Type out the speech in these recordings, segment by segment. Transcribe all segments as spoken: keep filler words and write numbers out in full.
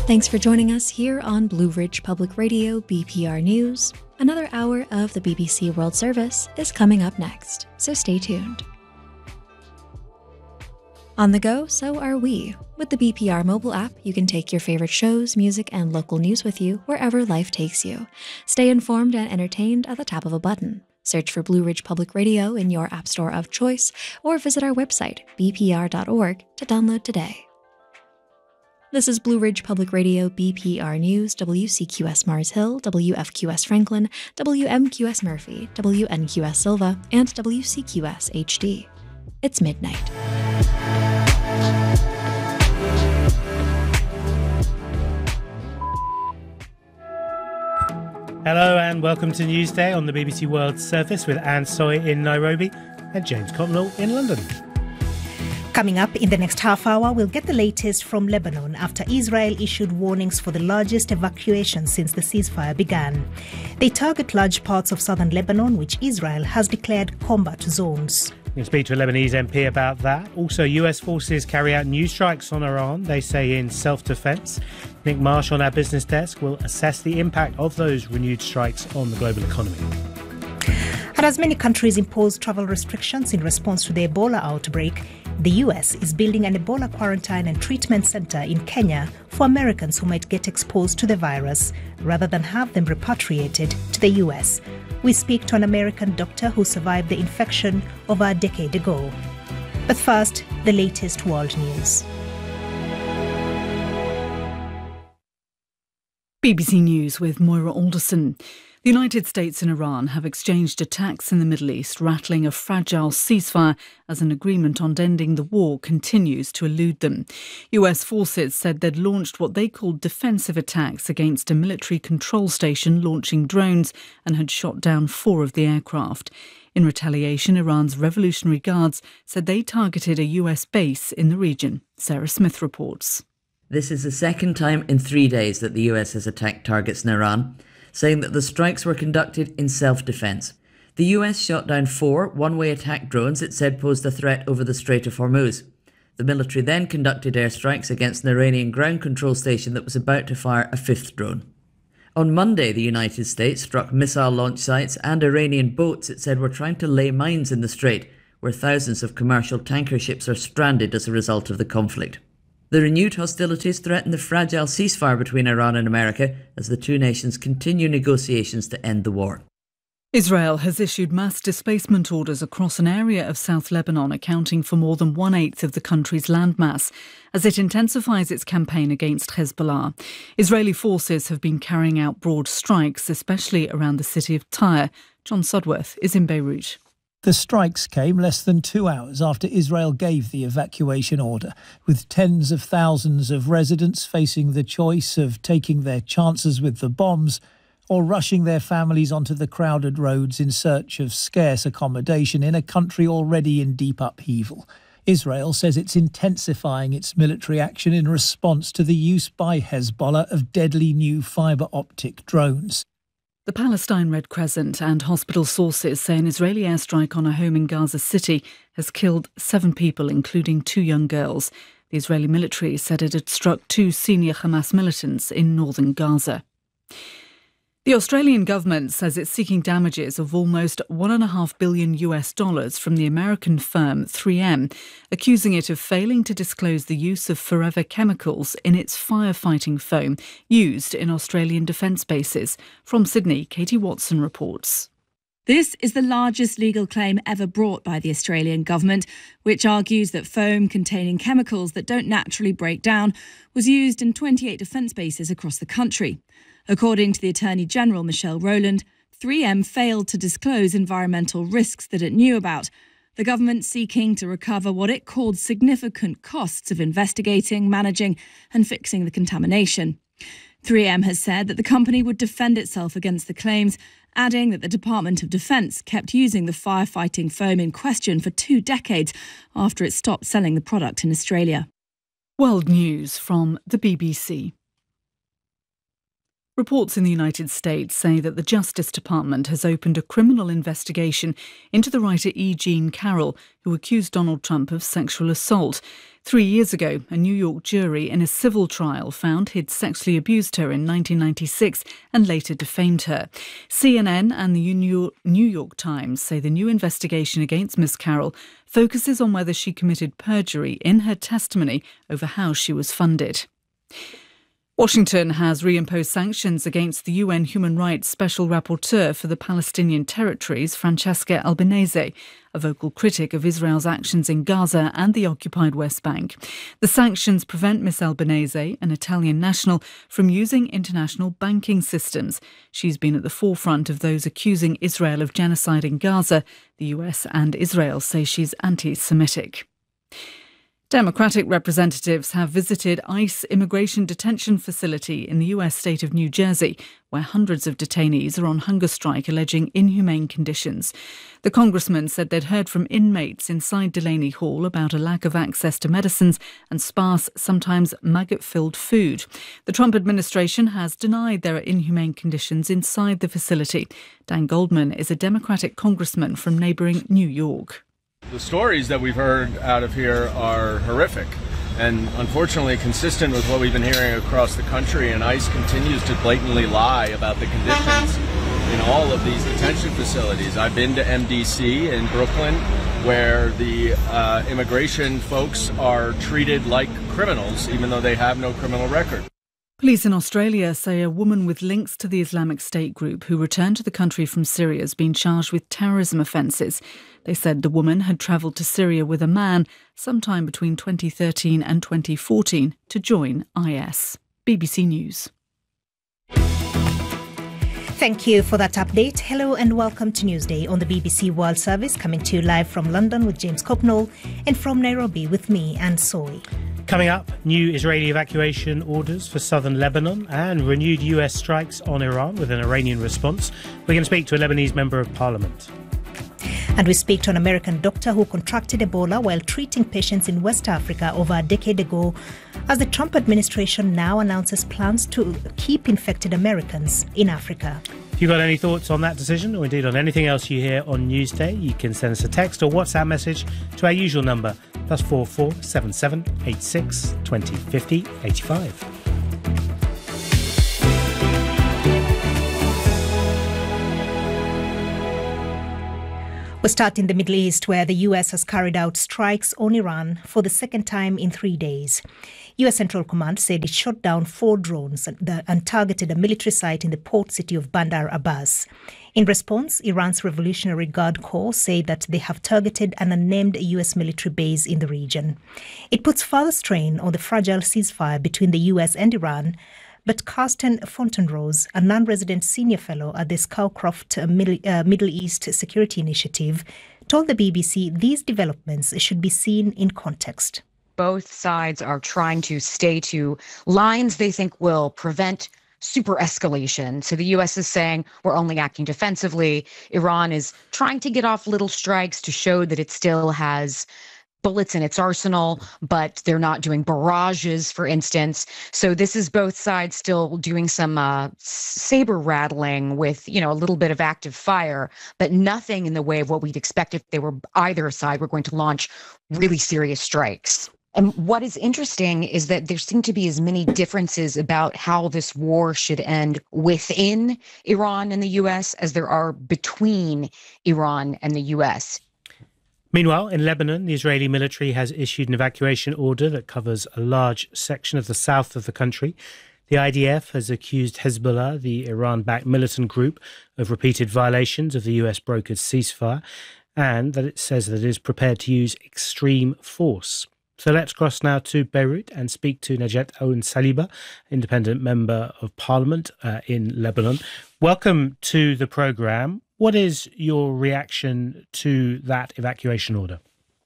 Thanks for joining us here on Blue Ridge Public Radio B P R News. Another hour of the B B C World Service is coming up next, so stay tuned. On the go, so are we. With the B P R mobile app, you can take your favorite shows, music, and local news with you wherever life takes you. Stay informed and entertained at the tap of a button. Search for Blue Ridge Public Radio in your app store of choice, or visit our website, b p r dot org, to download today. This is Blue Ridge Public Radio B P R News, W C Q S Mars Hill, W F Q S Franklin, W M Q S Murphy, W N Q S Silva, and W C Q S H D. It's midnight. Hello and welcome to Newsday on the B B C World Service with Anne Soy in Nairobi and James Cotnell in London. Coming up in the next half hour, we'll get the latest from Lebanon after Israel issued warnings for the largest evacuation since the ceasefire began. They target large parts of southern Lebanon, which Israel has declared combat zones. We'll speak to a Lebanese M P about that. Also, U S forces carry out new strikes on Iran, they say in self-defence. Nick Marsh on our business desk will assess the impact of those renewed strikes on the global economy. And as many countries impose travel restrictions in response to the Ebola outbreak, the U S is building an Ebola quarantine and treatment centre in Kenya for Americans who might get exposed to the virus, rather than have them repatriated to the U S. We speak to an American doctor who survived the infection over a decade ago. But first, the latest world news. B B C News with Moira Alderson. The United States and Iran have exchanged attacks in the Middle East, rattling a fragile ceasefire as an agreement on ending the war continues to elude them. U S forces said they'd launched what they called defensive attacks against a military control station launching drones and had shot down four of the aircraft. In retaliation, Iran's Revolutionary Guards said they targeted a U S base in the region. Sarah Smith reports. This is the second time in three days that the U S has attacked targets in Iran, saying that the strikes were conducted in self-defence. The U S shot down four one-way attack drones it said posed a threat over the Strait of Hormuz. The military then conducted airstrikes against an Iranian ground control station that was about to fire a fifth drone. On Monday, the United States struck missile launch sites and Iranian boats it said were trying to lay mines in the strait, where thousands of commercial tanker ships are stranded as a result of the conflict. The renewed hostilities threaten the fragile ceasefire between Iran and America as the two nations continue negotiations to end the war. Israel has issued mass displacement orders across an area of South Lebanon, accounting for more than one-eighth of the country's landmass, as it intensifies its campaign against Hezbollah. Israeli forces have been carrying out broad strikes, especially around the city of Tyre. John Sudworth is in Beirut. The strikes came less than two hours after Israel gave the evacuation order, with tens of thousands of residents facing the choice of taking their chances with the bombs or rushing their families onto the crowded roads in search of scarce accommodation in a country already in deep upheaval. Israel says it's intensifying its military action in response to the use by Hezbollah of deadly new fibre optic drones. The Palestine Red Crescent and hospital sources say an Israeli airstrike on a home in Gaza City has killed seven people, including two young girls. The Israeli military said it had struck two senior Hamas militants in northern Gaza. The Australian government says it's seeking damages of almost one point five billion U S dollars from the American firm three M, accusing it of failing to disclose the use of forever chemicals in its firefighting foam used in Australian defence bases. From Sydney, Katie Watson reports. This is the largest legal claim ever brought by the Australian government, which argues that foam containing chemicals that don't naturally break down was used in twenty-eight defence bases across the country. According to the Attorney-General, Michelle Rowland, three M failed to disclose environmental risks that it knew about. The government seeking to recover what it called significant costs of investigating, managing and fixing the contamination. three M has said that the company would defend itself against the claims, adding that the Department of Defence kept using the firefighting foam in question for two decades after it stopped selling the product in Australia. World News from the B B C. Reports in the United States say that the Justice Department has opened a criminal investigation into the writer E. Jean Carroll, who accused Donald Trump of sexual assault. Three years ago, a New York jury in a civil trial found he'd sexually abused her in nineteen ninety-six and later defamed her. C N N and the New York Times say the new investigation against Miss Carroll focuses on whether she committed perjury in her testimony over how she was funded. Washington has reimposed sanctions against the U N Human Rights Special Rapporteur for the Palestinian territories, Francesca Albanese, a vocal critic of Israel's actions in Gaza and the occupied West Bank. The sanctions prevent Miss Albanese, an Italian national, from using international banking systems. She's been at the forefront of those accusing Israel of genocide in Gaza. The U S and Israel say she's anti-Semitic. Democratic representatives have visited ICE immigration detention facility in the U S state of New Jersey, where hundreds of detainees are on hunger strike alleging inhumane conditions. The congressman said they'd heard from inmates inside Delaney Hall about a lack of access to medicines and sparse, sometimes maggot-filled food. The Trump administration has denied there are inhumane conditions inside the facility. Dan Goldman is a Democratic congressman from neighbouring New York. The stories that we've heard out of here are horrific and unfortunately consistent with what we've been hearing across the country, and ICE continues to blatantly lie about the conditions in all of these detention facilities. I've been to M D C in Brooklyn, where the uh, immigration folks are treated like criminals even though they have no criminal record. Police in Australia say a woman with links to the Islamic State group who returned to the country from Syria has been charged with terrorism offences. They said the woman had travelled to Syria with a man sometime between twenty thirteen and twenty fourteen to join I S. B B C News. Thank you for that update. Hello and welcome to Newsday on the B B C World Service, coming to you live from London with James Copnall and from Nairobi with me, Anne Soy. Coming up, new Israeli evacuation orders for southern Lebanon and renewed U S strikes on Iran with an Iranian response. We're going to speak to a Lebanese member of parliament. And we speak to an American doctor who contracted Ebola while treating patients in West Africa over a decade ago, as the Trump administration now announces plans to keep infected Americans in Africa. If you've got any thoughts on that decision or indeed on anything else you hear on Newsday, you can send us a text or WhatsApp message to our usual number, plus four four seven seven eight six twenty fifty eighty-five. We start in the Middle East, where the U S has carried out strikes on Iran for the second time in three days. U S Central Command said it shot down four drones and targeted a military site in the port city of Bandar Abbas. In response, Iran's Revolutionary Guard Corps said that they have targeted an unnamed U S military base in the region. It puts further strain on the fragile ceasefire between the U S and Iran. But Carsten Fontenrose, a non-resident senior fellow at the Scowcroft Middle East Security Initiative, told the B B C these developments should be seen in context. Both sides are trying to stay to lines they think will prevent super escalation. So the U S is saying we're only acting defensively. Iran is trying to get off little strikes to show that it still has bullets in its arsenal, but they're not doing barrages, for instance. So this is both sides still doing some uh, saber rattling with, you know, a little bit of active fire, but nothing in the way of what we'd expect if they were either side were going to launch really serious strikes. And what is interesting is that there seem to be as many differences about how this war should end within Iran and the U S as there are between Iran and the U S. Meanwhile, in Lebanon, the Israeli military has issued an evacuation order that covers a large section of the south of the country. The I D F has accused Hezbollah, the Iran-backed militant group, of repeated violations of the U S-brokered ceasefire, and that it says that it is prepared to use extreme force. So let's cross now to Beirut and speak to Najet Owen Saliba, independent member of parliament uh, in Lebanon. Welcome to the programme. What is your reaction to that evacuation order?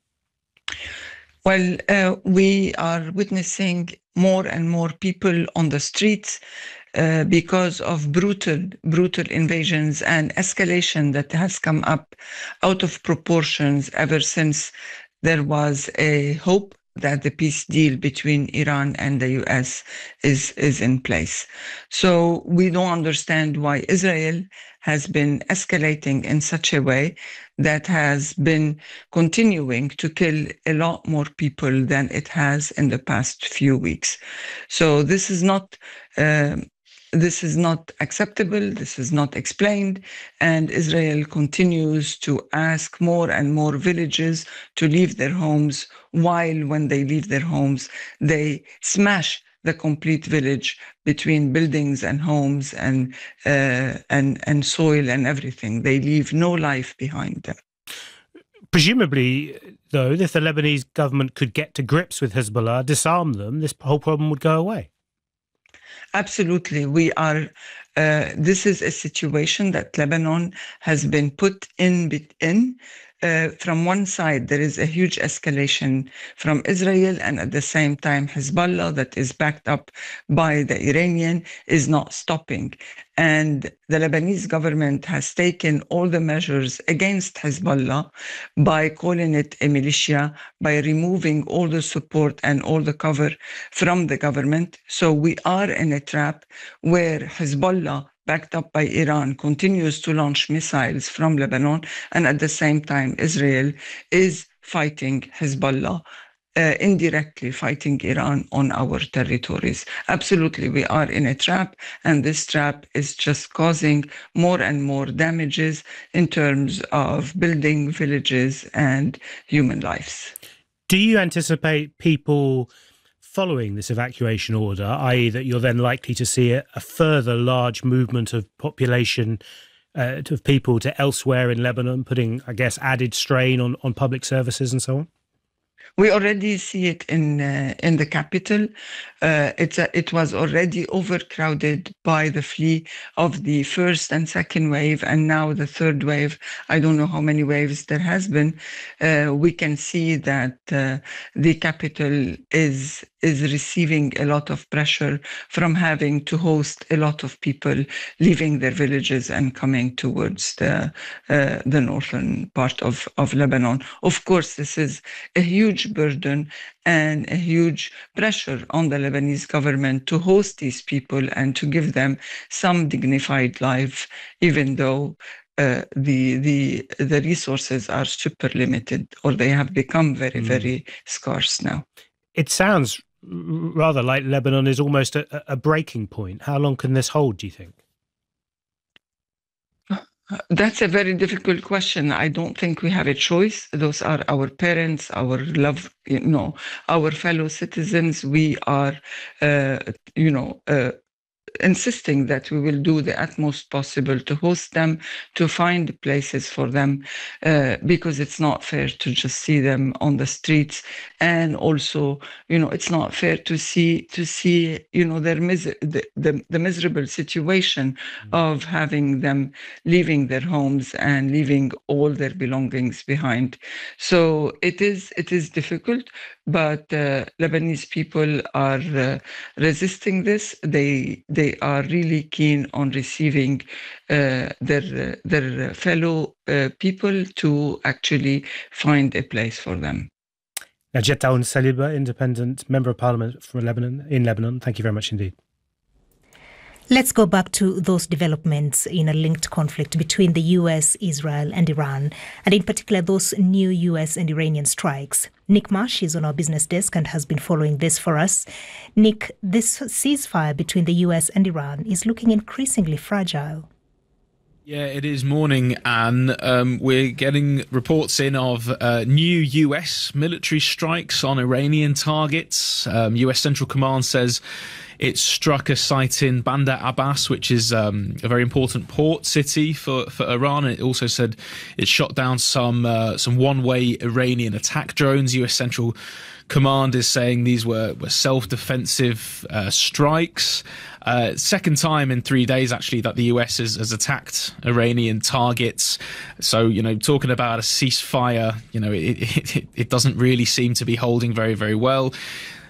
Well, uh, we are witnessing more and more people on the streets uh, because of brutal, brutal invasions and escalation that has come up out of proportions ever since there was a hope that the peace deal between Iran and the U S is, is in place. So we don't understand why Israel has been escalating in such a way that has been continuing to kill a lot more people than it has in the past few weeks. So this is not uh, this is not acceptable. This is not explained, and Israel continues to ask more and more villages to leave their homes, while when they leave their homes, they smash the complete village between buildings and homes and uh, and and soil and everything. They leave no life behind them. Presumably, though, if the Lebanese government could get to grips with Hezbollah, disarm them, this whole problem would go away. Absolutely. We are, uh, this is a situation that Lebanon has been put in. in. Uh, from one side, there is a huge escalation from Israel, and at the same time, Hezbollah, that is backed up by the Iranian, is not stopping. And the Lebanese government has taken all the measures against Hezbollah by calling it a militia, by removing all the support and all the cover from the government. So we are in a trap where Hezbollah, backed up by Iran, continues to launch missiles from Lebanon, and at the same time, Israel is fighting Hezbollah, uh, indirectly fighting Iran on our territories. Absolutely, we are in a trap, and this trap is just causing more and more damages in terms of building villages and human lives. Do you anticipate people following this evacuation order, that is that you're then likely to see a, a further large movement of population, uh, of people to elsewhere in Lebanon, putting, I guess, added strain on, on public services and so on? We already see it in uh, in the capital. Uh, it's a, it was already overcrowded by the flee of the first and second wave, and now the third wave. I don't know how many waves there has been. Uh, we can see that uh, the capital is is receiving a lot of pressure from having to host a lot of people leaving their villages and coming towards the uh, the northern part of, of Lebanon. Of course, this is a huge burden and a huge pressure on the Lebanese government to host these people and to give them some dignified life, even though uh, the the the resources are super limited, or they have become very, mm. very scarce now. It sounds rather like Lebanon is almost a, a breaking point. How long can this hold, do you think? That's a very difficult question. I don't think we have a choice. Those are our parents, our love, you know, our fellow citizens. We are, uh, you know, uh, insisting that we will do the utmost possible to host them, to find places for them, uh, because it's not fair to just see them on the streets. And also, you know, it's not fair to see, to see, you know, their mis- the, the, the miserable situation mm-hmm. of having them leaving their homes and leaving all their belongings behind. So it is, it is difficult, but uh, Lebanese people are uh, resisting this. They, they are really keen on receiving uh, their, uh, their fellow uh, people to actually find a place for them. Najat Aoun Saliba, Independent Member of Parliament from Lebanon, in Lebanon. Thank you very much indeed. Let's go back to those developments in a linked conflict between the U S, Israel and Iran, and in particular those new U S and Iranian strikes. Nick Marsh is on our business desk and has been following this for us. Nick, this ceasefire between the U S and Iran is looking increasingly fragile. Yeah, it is morning, Anne. Um, we're getting reports in of uh, new U S military strikes on Iranian targets. Um, U S Central Command says it struck a site in Bandar Abbas, which is um, a very important port city for, for Iran. And it also said it shot down some uh, some one-way Iranian attack drones. U S Central Command is saying these were, were self-defensive uh, strikes. Uh, second time in three days, actually, that the U S has, has attacked Iranian targets. So, you know, talking about a ceasefire, you know, it, it, it doesn't really seem to be holding very, very well.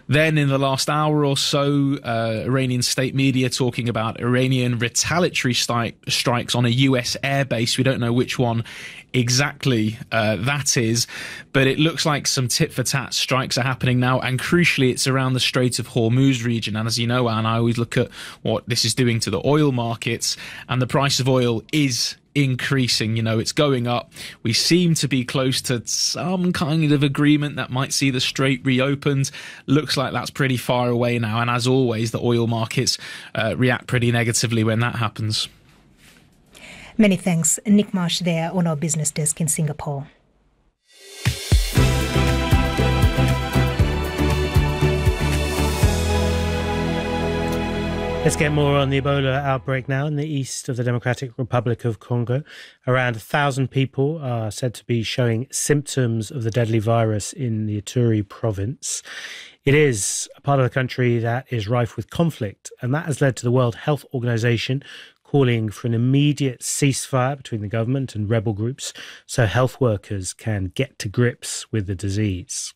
Then in the last hour or so, uh, Iranian state media talking about Iranian retaliatory strike, strikes on a U S airbase. We don't know which one exactly uh, that is, but it looks like some tit-for-tat strikes are happening now, and crucially it's around the Strait of Hormuz region. And as you know, Anne, I always look at what this is doing to the oil markets, and the price of oil is increasing. You know, it's going up. We seem to be close to some kind of agreement that might see the strait reopened. Looks like that's pretty far away now, and as always, the oil markets uh, react pretty negatively when that happens. Many thanks. Nick Marsh there on our business desk in Singapore. Let's get more on the Ebola outbreak now in the east of the Democratic Republic of Congo. Around a thousand people are said to be showing symptoms of the deadly virus in the Ituri province. It is a part of the country that is rife with conflict, and that has led to the World Health Organization calling for an immediate ceasefire between the government and rebel groups so health workers can get to grips with the disease.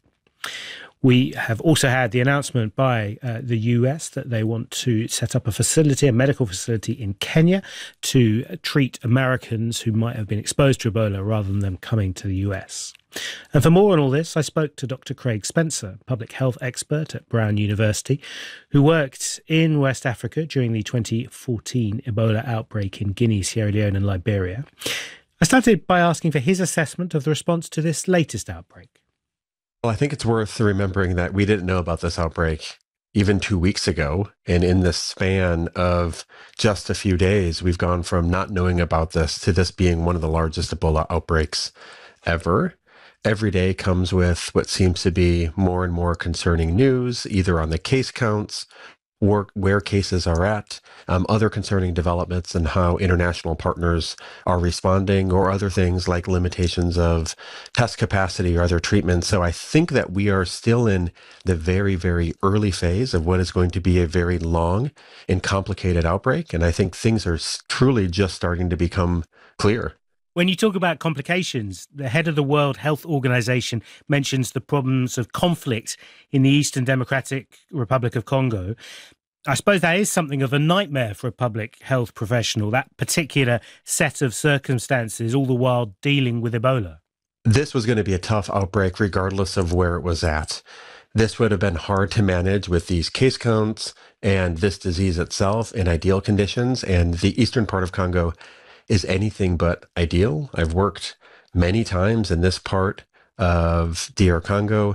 We have also had the announcement by uh, the U S that they want to set up a facility, a medical facility in Kenya to treat Americans who might have been exposed to Ebola rather than them coming to the U S. And for more on all this, I spoke to Doctor Craig Spencer, public health expert at Brown University, who worked in West Africa during the twenty fourteen Ebola outbreak in Guinea, Sierra Leone and Liberia. I started by asking for his assessment of the response to this latest outbreak. Well, I think it's worth remembering that we didn't know about this outbreak even two weeks ago. And in the span of just a few days, we've gone from not knowing about this to this being one of the largest Ebola outbreaks ever. Every day comes with what seems to be more and more concerning news, either on the case counts, or where cases are at, um, other concerning developments and how international partners are responding, or other things like limitations of test capacity or other treatments. So I think that we are still in the very, very early phase of what is going to be a very long and complicated outbreak. And I think things are truly just starting to become clear. When you talk about complications, the head of the World Health Organization mentions the problems of conflict in the Eastern Democratic Republic of Congo. I suppose that is something of a nightmare for a public health professional, that particular set of circumstances, all the while dealing with Ebola. This was going to be a tough outbreak regardless of where it was at. This would have been hard to manage with these case counts and this disease itself in ideal conditions. And the eastern part of Congo is anything but ideal. I've worked many times in this part of D R Congo,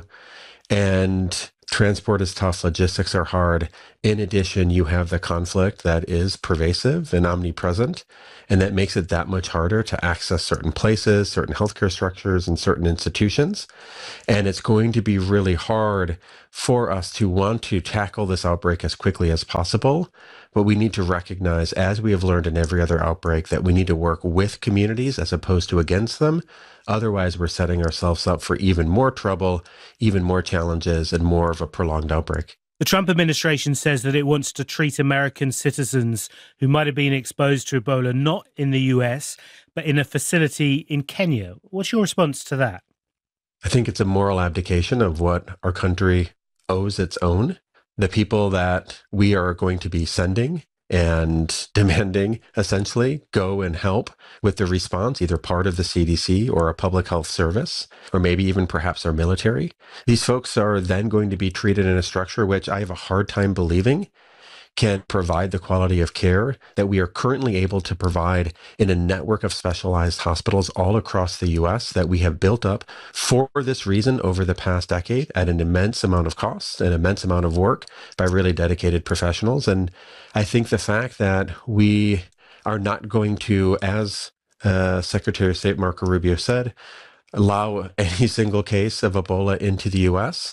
and transport is tough, logistics are hard. In addition, you have the conflict that is pervasive and omnipresent, and that makes it that much harder to access certain places, certain healthcare structures, and certain institutions. And it's going to be really hard for us to want to tackle this outbreak as quickly as possible. But we need to recognize, as we have learned in every other outbreak, that we need to work with communities as opposed to against them. Otherwise, we're setting ourselves up for even more trouble, even more challenges, and more of a prolonged outbreak. The Trump administration says that it wants to treat American citizens who might have been exposed to Ebola not in the U S, but in a facility in Kenya. What's your response to that? I think it's a moral abdication of what our country owes its own. The people that we are going to be sending and demanding, essentially, go and help with the response, either part of the C D C or a public health service, or maybe even perhaps our military. These folks are then going to be treated in a structure which I have a hard time believing can provide the quality of care that we are currently able to provide in a network of specialized hospitals all across the U S that we have built up for this reason over the past decade at an immense amount of cost, an immense amount of work by really dedicated professionals. And I think the fact that we are not going to, as uh, Secretary of State Marco Rubio said, allow any single case of Ebola into the U S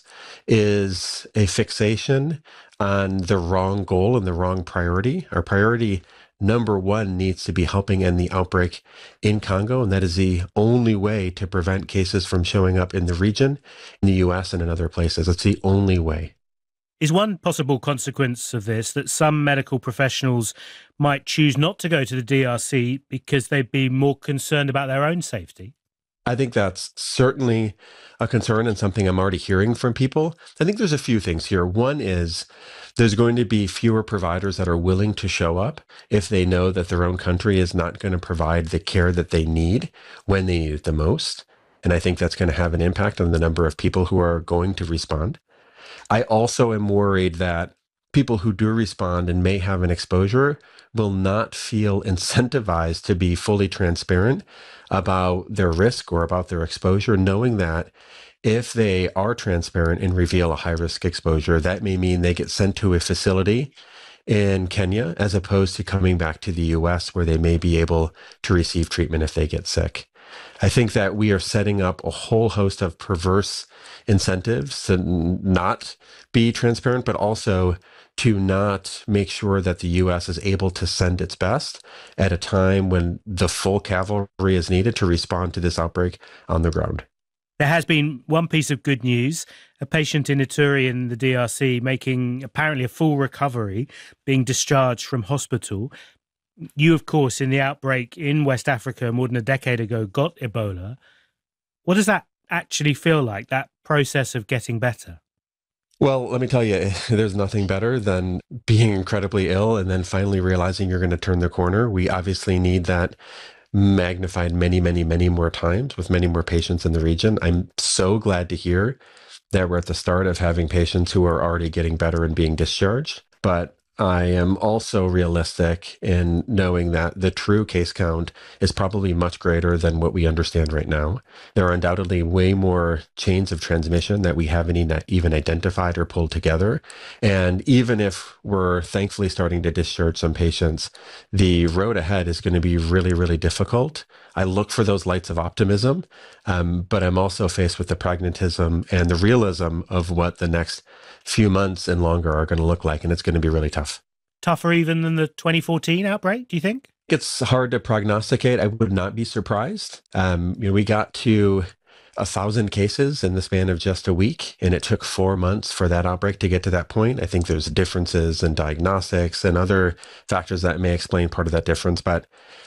is a fixation on the wrong goal and the wrong priority. Our priority number one needs to be helping end the outbreak in Congo, and that is the only way to prevent cases from showing up in the region, in the U S and in other places. It's the only way. Is one possible consequence of this that some medical professionals might choose not to go to the D R C because they'd be more concerned about their own safety? I think that's certainly a concern and something I'm already hearing from people. I think there's a few things here. One is there's going to be fewer providers that are willing to show up if they know that their own country is not going to provide the care that they need when they need it the most. And I think that's going to have an impact on the number of people who are going to respond. I also am worried that people who do respond and may have an exposure will not feel incentivized to be fully transparent about their risk or about their exposure, knowing that if they are transparent and reveal a high-risk exposure, that may mean they get sent to a facility in Kenya as opposed to coming back to the U S where they may be able to receive treatment if they get sick. I think that we are setting up a whole host of perverse incentives to not be transparent, but also to not make sure that the U S is able to send its best at a time when the full cavalry is needed to respond to this outbreak on the ground. There has been one piece of good news, a patient in Ituri in the D R C making apparently a full recovery, being discharged from hospital. You, of course, in the outbreak in West Africa more than a decade ago, got Ebola. What does that actually feel like, that process of getting better? Well, let me tell you, there's nothing better than being incredibly ill and then finally realizing you're going to turn the corner. We obviously need that magnified many, many, many more times with many more patients in the region. I'm so glad to hear that we're at the start of having patients who are already getting better and being discharged. But I am also realistic in knowing that the true case count is probably much greater than what we understand right now. There are undoubtedly way more chains of transmission that we haven't even identified or pulled together. And even if we're thankfully starting to discharge some patients, the road ahead is going to be really, really difficult. I look for those lights of optimism, um, but I'm also faced with the pragmatism and the realism of what the next few months and longer are going to look like, and it's going to be really tough. Tougher even than the twenty fourteen outbreak, do you think? It's hard to prognosticate. I would not be surprised. Um, you know, we got to a thousand cases in the span of just a week, and it took four months for that outbreak to get to that point. I think there's differences in diagnostics and other factors that may explain part of that difference, but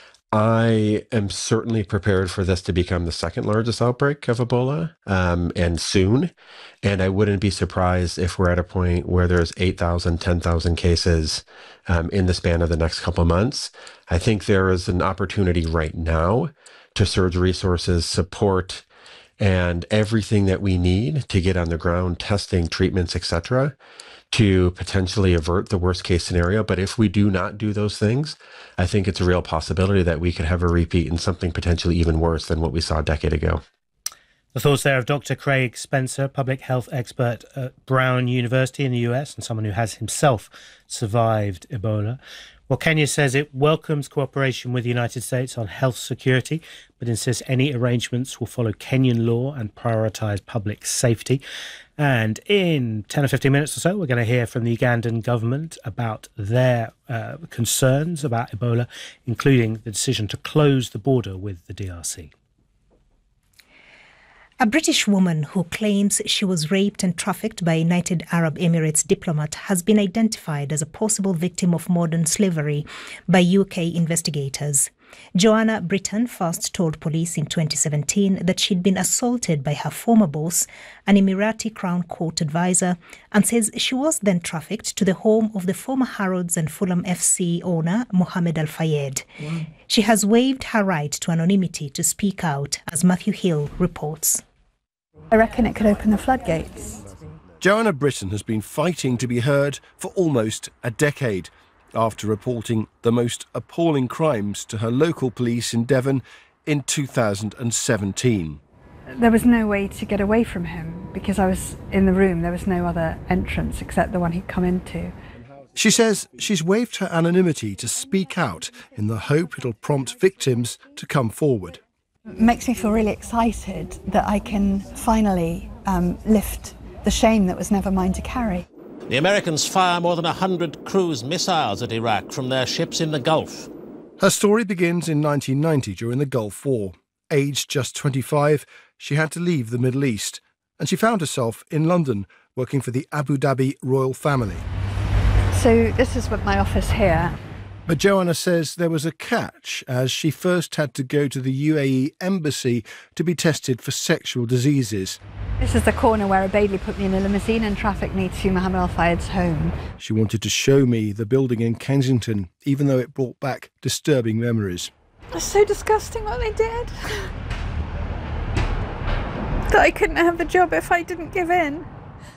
I am certainly prepared for this to become the second largest outbreak of Ebola, um, and soon. And I wouldn't be surprised if we're at a point where there's eight thousand, ten thousand cases um, in the span of the next couple of months. I think there is an opportunity right now to surge resources, support, and everything that we need to get on the ground, testing, treatments, et cetera, to potentially avert the worst case scenario. But if we do not do those things, I think it's a real possibility that we could have a repeat in something potentially even worse than what we saw a decade ago. The thoughts there of Doctor Craig Spencer, public health expert at Brown University in the U S and someone who has himself survived Ebola. Well, Kenya says it welcomes cooperation with the United States on health security, but insists any arrangements will follow Kenyan law and prioritise public safety. And in ten or fifteen minutes or so, we're going to hear from the Ugandan government about their uh, concerns about Ebola, including the decision to close the border with the D R C. A British woman who claims she was raped and trafficked by a United Arab Emirates diplomat has been identified as a possible victim of modern slavery by U K investigators. Joanna Britton first told police in twenty seventeen that she'd been assaulted by her former boss, an Emirati Crown Court advisor, and says she was then trafficked to the home of the former Harrods and Fulham F C owner, Mohammed Al Fayed. Wow. She has waived her right to anonymity to speak out, as Matthew Hill reports. I reckon it could open the floodgates. Joanna Britton has been fighting to be heard for almost a decade, after reporting the most appalling crimes to her local police in Devon in two thousand seventeen. There was no way to get away from him because I was in the room. There was no other entrance except the one he'd come into. She says she's waived her anonymity to speak out in the hope it'll prompt victims to come forward. It makes me feel really excited that I can finally um, lift the shame that was never mine to carry. The Americans fire more than one hundred cruise missiles at Iraq from their ships in the Gulf. Her story begins in nineteen ninety during the Gulf War. Aged just twenty-five, she had to leave the Middle East, and she found herself in London working for the Abu Dhabi royal family. So this is what my office here. But Joanna says there was a catch, as she first had to go to the U A E embassy to be tested for sexual diseases. This is the corner where Abaidly put me in a limousine and trafficked me to Mohammed Al Fayed's home. She wanted to show me the building in Kensington, even though it brought back disturbing memories. It's so disgusting what they did. That I couldn't have the job if I didn't give in.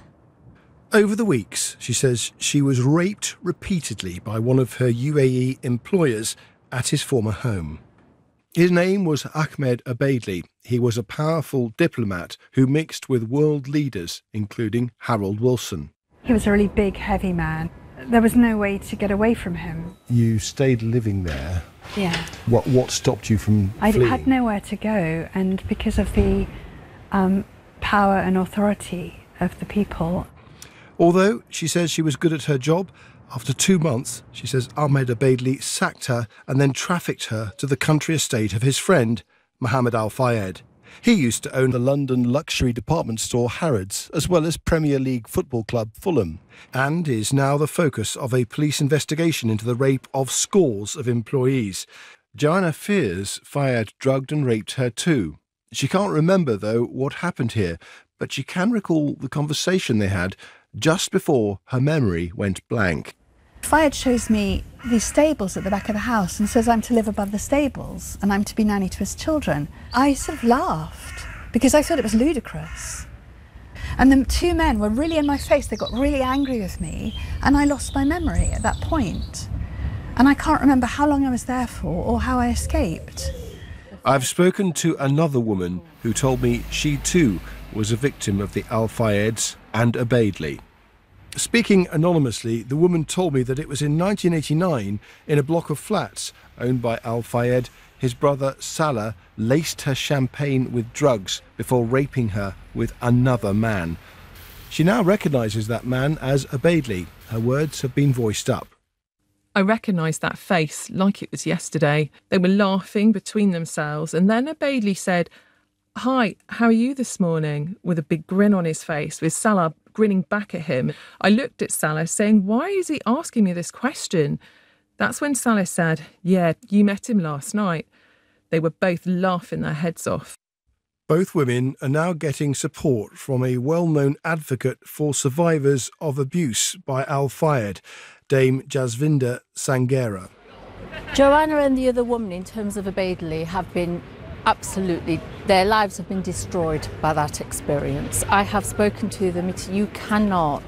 Over the weeks, she says she was raped repeatedly by one of her U A E employers at his former home. His name was Ahmed Abaidly. He was a powerful diplomat who mixed with world leaders, including Harold Wilson. He was a really big, heavy man. There was no way to get away from him. You stayed living there. Yeah. What, what stopped you from I fleeing? had nowhere to go, and because of the um, power and authority of the people. Although she says she was good at her job, after two months, she says Ahmed Abaidly sacked her and then trafficked her to the country estate of his friend, Mohammed Al Fayed. He used to own the London luxury department store Harrods, as well as Premier League football club Fulham, and is now the focus of a police investigation into the rape of scores of employees. Joanna fears Fayed drugged and raped her too. She can't remember, though, what happened here, but she can recall the conversation they had just before her memory went blank. Fayed shows me these stables at the back of the house and says I'm to live above the stables and I'm to be nanny to his children. I sort of laughed because I thought it was ludicrous. And the two men were really in my face. They got really angry with me and I lost my memory at that point. And I can't remember how long I was there for or how I escaped. I've spoken to another woman who told me she too was a victim of the Al Fayeds and Abaidly. Speaking anonymously, the woman told me that it was in nineteen eighty-nine, in a block of flats owned by Al Fayed, his brother Salah laced her champagne with drugs before raping her with another man. She now recognises that man as Abaidly. Her words have been voiced up. I recognised that face like it was yesterday. They were laughing between themselves, and then Abaidly said, "Hi, how are you this morning?" with a big grin on his face, with Salah grinning back at him. I looked at Salah saying, "Why is he asking me this question?" That's when Salah said, "Yeah, you met him last night." They were both laughing their heads off. Both women are now getting support from a well-known advocate for survivors of abuse by Al Fayed, Dame Jasvinder Sanghera. Joanna and the other woman, in terms of Abaidly, have been absolutely, their lives have been destroyed by that experience. I have spoken to them. It's, you cannot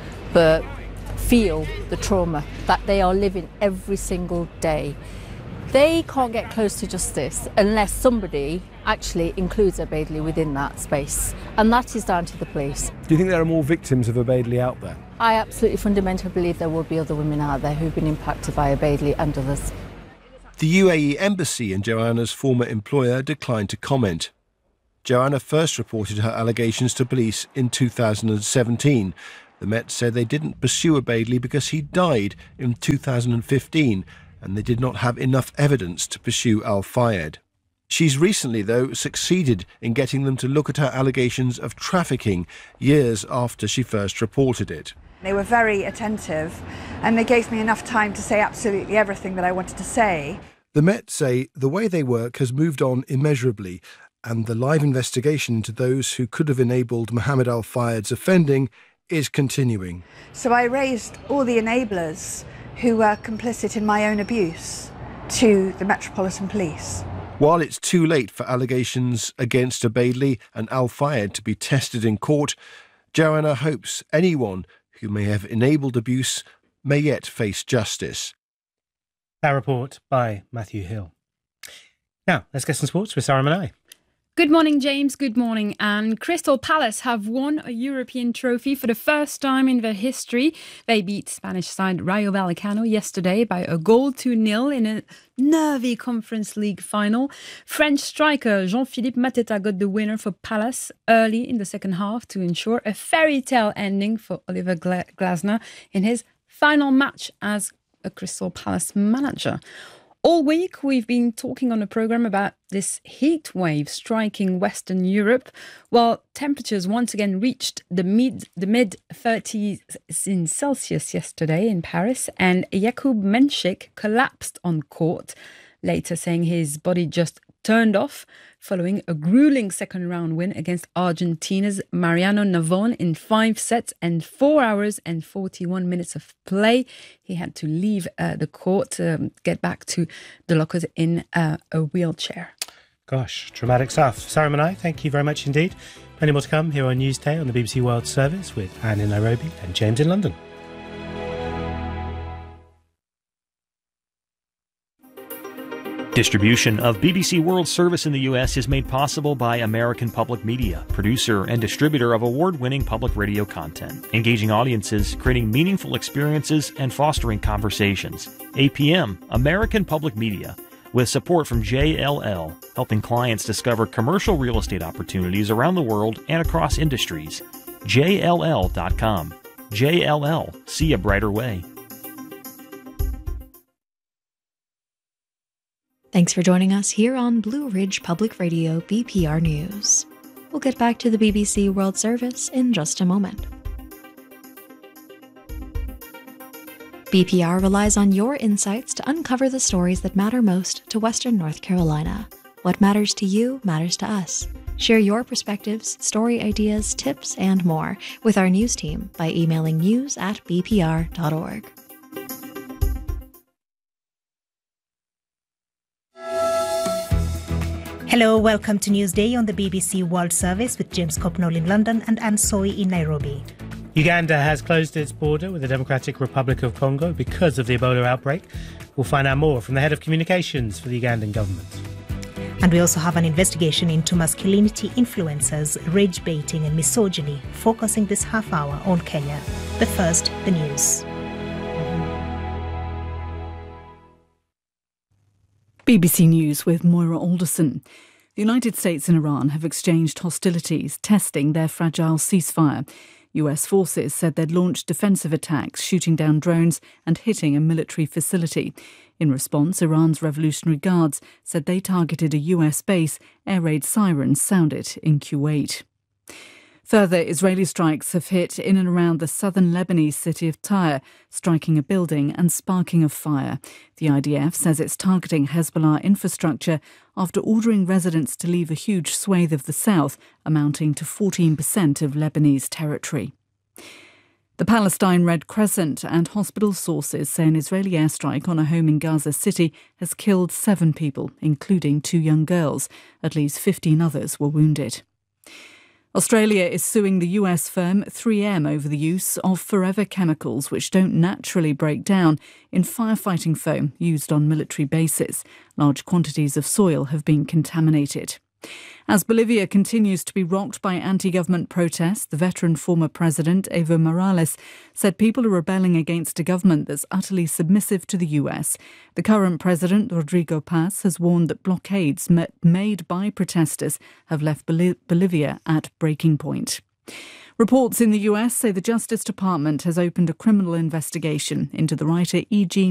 but feel the trauma that they are living every single day. They can't get close to justice unless somebody actually includes Abaidly within that space, and that is down to the police. Do you think there are more victims of Abaidly out there? I absolutely fundamentally believe there will be other women out there who've been impacted by Abaidly and others. The U A E embassy and Joanna's former employer declined to comment. Joanna first reported her allegations to police in two thousand seventeen. The Met said they didn't pursue Abaidly because he died in two thousand fifteen, and they did not have enough evidence to pursue Al Fayed. She's recently, though, succeeded in getting them to look at her allegations of trafficking years after she first reported it. They were very attentive and they gave me enough time to say absolutely everything that I wanted to say. The Met say the way they work has moved on immeasurably, and the live investigation into those who could have enabled Mohammed Al Fayed's offending is continuing. So I raised all the enablers who were complicit in my own abuse to the Metropolitan Police. While it's too late for allegations against Abaidly and Al Fayed to be tested in court, Joanna hopes anyone who may have enabled abuse may yet face justice. That report by Matthew Hill. Now, let's get some sports with Sarah Manai. Good morning, James. Good morning, Anne. Crystal Palace have won a European trophy for the first time in their history. They beat Spanish side Rayo Vallecano yesterday by a goal to nil in a nervy Conference League final. French striker Jean-Philippe Mateta got the winner for Palace early in the second half to ensure a fairy tale ending for Oliver Glasner in his final match as a Crystal Palace manager. All week, we've been talking on the programme about this heat wave striking Western Europe, while temperatures once again reached the mid the mid thirties in Celsius yesterday in Paris, and Jakub Menšík collapsed on court, later saying his body just turned off following a grueling second round win against Argentina's Mariano Navon in five sets and four hours and forty-one minutes of play. He had to leave uh, the court to um, get back to the lockers in uh, a wheelchair. Gosh, dramatic stuff. Sarah Manai, thank you very much indeed. Plenty more to come here on Newsday on the B B C World Service with Anne in Nairobi and James in London. Distribution of B B C World Service in the U S is made possible by American Public Media, producer and distributor of award-winning public radio content, engaging audiences, creating meaningful experiences, and fostering conversations. A P M, American Public Media, with support from J L L, helping clients discover commercial real estate opportunities around the world and across industries. J L L dot com. J L L, see a brighter way. Thanks for joining us here on Blue Ridge Public Radio B P R News. We'll get back to the B B C World Service in just a moment. B P R relies on your insights to uncover the stories that matter most to Western North Carolina. What matters to you matters to us. Share your perspectives, story ideas, tips, and more with our news team by emailing news at b p r dot org. Hello, welcome to Newsday on the B B C World Service with James Copnall in London and Anne Soy in Nairobi. Uganda has closed its border with the Democratic Republic of Congo because of the Ebola outbreak. We'll find out more from the head of communications for the Ugandan government. And we also have an investigation into masculinity influencers, rage baiting and misogyny, focusing this half hour on Kenya. But first, the news. B B C News with Moira Alderson. The United States and Iran have exchanged hostilities, testing their fragile ceasefire. U S forces said they'd launched defensive attacks, shooting down drones and hitting a military facility. In response, Iran's Revolutionary Guards said they targeted a U S base. Air raid sirens sounded in Kuwait. Further Israeli strikes have hit in and around the southern Lebanese city of Tyre, striking a building and sparking a fire. The I D F says it's targeting Hezbollah infrastructure after ordering residents to leave a huge swathe of the south, amounting to fourteen percent of Lebanese territory. The Palestine Red Crescent and hospital sources say an Israeli airstrike on a home in Gaza City has killed seven people, including two young girls. At least fifteen others were wounded. Australia is suing the U S firm three M over the use of forever chemicals which don't naturally break down in firefighting foam used on military bases. Large quantities of soil have been contaminated. As Bolivia continues to be rocked by anti-government protests, the veteran former president, Evo Morales, said people are rebelling against a government that's utterly submissive to the U S. The current president, Rodrigo Paz, has warned that blockades made by protesters have left Bolivia at breaking point. Reports in the U S say the Justice Department has opened a criminal investigation into the writer E G